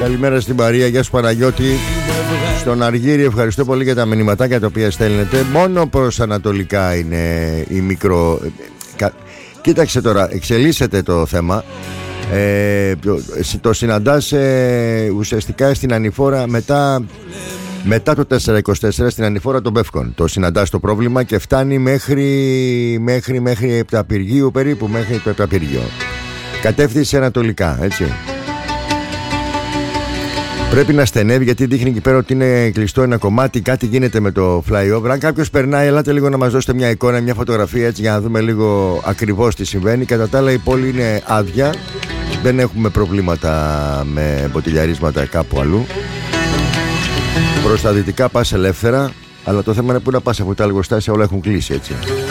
Καλημέρα στην Παρία, γεια σου Παναγιώτη. Στον Αργύρι, ευχαριστώ πολύ για τα μηνυματάκια τα οποία στέλνετε. Μόνο προς ανατολικά είναι η μικρό. Κοίταξε τώρα, εξελίσσεται το θέμα. Το συναντάς ουσιαστικά στην ανηφόρα μετά το 424, στην ανηφόρα των Πεύκων. Το συναντάς το πρόβλημα και φτάνει μέχρι Επταπηργίου περίπου, μέχρι το Επταπύργιο. Κατεύθυνση ανατολικά, έτσι. Πρέπει να στενεύει, γιατί δείχνει εκεί πέρα ότι είναι κλειστό ένα κομμάτι, κάτι γίνεται με το flyover. Αν κάποιος περνάει, ελάτε λίγο να μας δώσετε μια εικόνα, μια φωτογραφία, έτσι, για να δούμε λίγο ακριβώς τι συμβαίνει. Κατά τα άλλα η πόλη είναι άδεια, δεν έχουμε προβλήματα με μποτιλιαρίσματα κάπου αλλού. Προς τα δυτικά πας ελεύθερα, αλλά το θέμα είναι που να πας, από τα εργοστάσια όλα έχουν κλείσει, έτσι.